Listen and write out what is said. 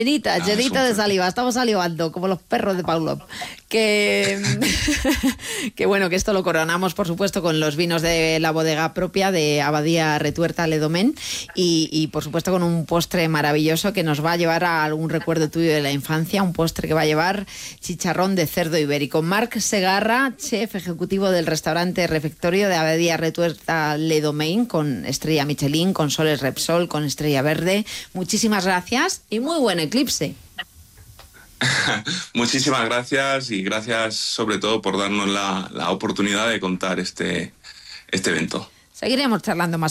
Llenita de saliva, estamos salivando como los perros de Pavlov. Que bueno, que esto lo coronamos, por supuesto, con los vinos de la bodega propia de Abadía Retuerta Le Domaine y por supuesto, con un postre maravilloso que nos va a llevar a algún recuerdo tuyo de la infancia, un postre que va a llevar chicharrón de cerdo ibérico. Marc Segarra, chef ejecutivo del restaurante Refectorio de Abadía Retuerta Le Domaine, con estrella Michelin, con soles Repsol, con estrella verde. Muchísimas gracias y muy buen eclipse. Muchísimas gracias y gracias sobre todo por darnos la oportunidad de contar este evento. Seguiremos charlando más